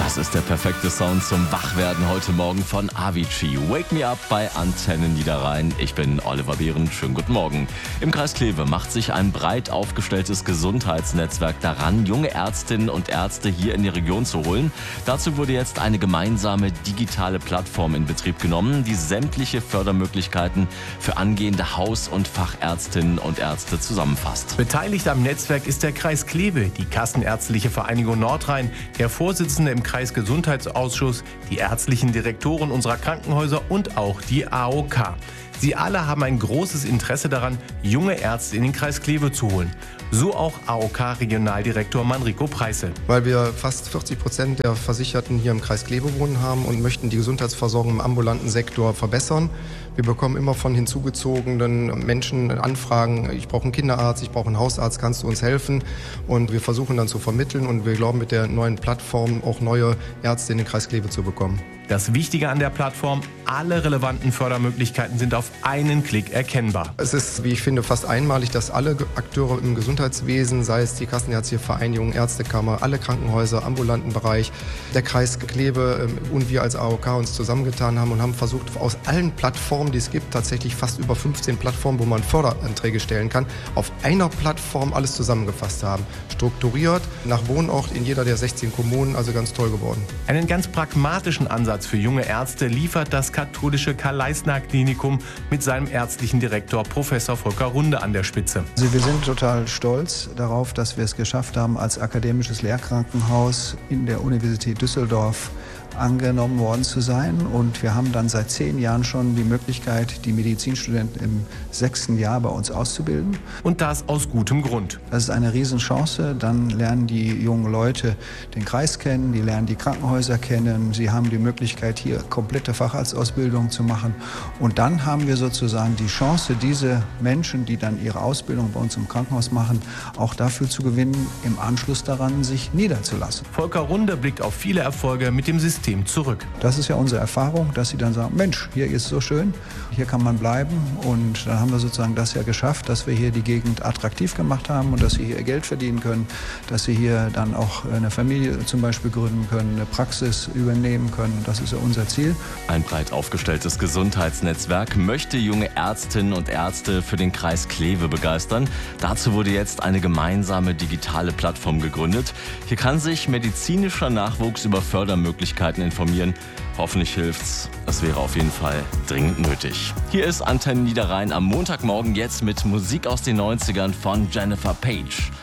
Das ist der perfekte Sound zum Wachwerden heute Morgen von Avicii. Wake Me Up bei Antenne Niederrhein. Ich bin Oliver Behrens. Schönen guten Morgen. Im Kreis Kleve macht sich ein breit aufgestelltes Gesundheitsnetzwerk daran, junge Ärztinnen und Ärzte hier in die Region zu holen. Dazu wurde jetzt eine gemeinsame digitale Plattform in Betrieb genommen, die sämtliche Fördermöglichkeiten für angehende Haus- und Fachärztinnen und Ärzte zusammenfasst. Beteiligt am Netzwerk ist der Kreis Kleve, die Kassenärztliche Vereinigung Nordrhein, der Vorsitzende im Kreisgesundheitsausschuss, die ärztlichen Direktoren unserer Krankenhäuser und auch die AOK. Sie alle haben ein großes Interesse daran, junge Ärzte in den Kreis Kleve zu holen. So auch AOK-Regionaldirektor Manrico Preißel. Weil wir fast 40% der Versicherten hier im Kreis Kleve wohnen haben und möchten die Gesundheitsversorgung im ambulanten Sektor verbessern. Wir bekommen immer von hinzugezogenen Menschen Anfragen, ich brauche einen Kinderarzt, ich brauche einen Hausarzt, kannst du uns helfen? Und wir versuchen dann zu vermitteln und wir glauben mit der neuen Plattform auch neue Ärzte in den Kreis Kleve zu bekommen. Das Wichtige an der Plattform, alle relevanten Fördermöglichkeiten sind auf einen Klick erkennbar. Es ist, wie ich finde, fast einmalig, dass alle Akteure im Gesundheitswesen, sei es die Kassenärztliche Vereinigung, Ärztekammer, alle Krankenhäuser, ambulanten Bereich, der Kreis Kleve und wir als AOK uns zusammengetan haben und haben versucht, aus allen Plattformen, die es gibt, tatsächlich fast über 15 Plattformen, wo man Förderanträge stellen kann, auf einer Plattform alles zusammengefasst haben. Strukturiert, nach Wohnort in jeder der 16 Kommunen, also ganz toll geworden. Einen ganz pragmatischen Ansatz für junge Ärzte liefert das katholische Karl-Leistner-Klinikum mit seinem ärztlichen Direktor Professor Volker Runde an der Spitze. Also wir sind total stolz darauf, dass wir es geschafft haben, als akademisches Lehrkrankenhaus in der Universität Düsseldorf angenommen worden zu sein. Und wir haben dann seit 10 Jahren schon die Möglichkeit, die Medizinstudenten im 6. Jahr bei uns auszubilden. Und das aus gutem Grund. Das ist eine Riesenchance. Dann lernen die jungen Leute den Kreis kennen, die lernen die Krankenhäuser kennen. Sie haben die Möglichkeit, hier komplette Facharztausbildung zu machen. Und dann haben wir sozusagen die Chance, diese Menschen, die dann ihre Ausbildung bei uns im Krankenhaus machen, auch dafür zu gewinnen, im Anschluss daran sich niederzulassen. Volker Runde blickt auf viele Erfolge mit dem System zurück. Das ist ja unsere Erfahrung, dass sie dann sagen, Mensch, hier ist es so schön, hier kann man bleiben. Und dann haben wir sozusagen das ja geschafft, dass wir hier die Gegend attraktiv gemacht haben und dass sie hier Geld verdienen können, dass sie hier dann auch eine Familie zum Beispiel gründen können, eine Praxis übernehmen können. Das ist ja unser Ziel. Ein breit aufgestelltes Gesundheitsnetzwerk möchte junge Ärztinnen und Ärzte für den Kreis Kleve begeistern. Dazu wurde jetzt eine gemeinsame digitale Plattform gegründet. Hier kann sich medizinischer Nachwuchs über Fördermöglichkeiten informieren. Hoffentlich hilft's. Das wäre auf jeden Fall dringend nötig. Hier ist Antenne Niederrhein am Montagmorgen jetzt mit Musik aus den 90ern von Jennifer Page.